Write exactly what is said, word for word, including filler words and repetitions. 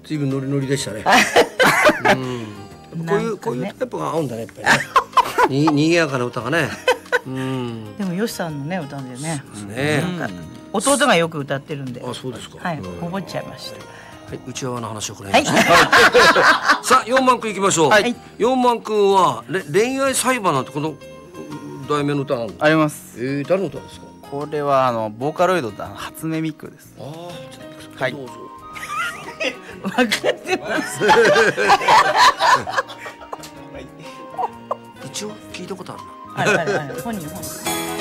随分ノリノリでしたね。うん、こういうこういうタイプが合うんだねやっぱりね。に賑やかな歌がね。うん。 でもよしさんのね歌でね。 そうですね。 弟がよく歌ってるんで。 あ、そうですか。 はい、覚えちゃいました。 はい、内輪の話をこれ。はい、さあよんばんくいきましょう。はい、よんばんくは恋愛裁判なんてこの題名の歌なのあります。 えー、誰の歌ですか？ これはあのボーカロイドだ初音ミクです。 ああ、 はい。 どうぞ。 分かってます。 一応聞いたことあるな。 はいはいはい。本人本人。